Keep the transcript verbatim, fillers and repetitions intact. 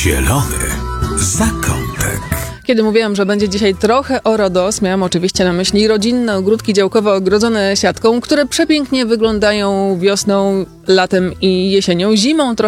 Zielony zakątek. Kiedy mówiłam, że będzie dzisiaj trochę o RODOS, miałam oczywiście na myśli rodzinne ogródki działkowe ogrodzone siatką, które przepięknie wyglądają wiosną, latem i jesienią. Zimą trochę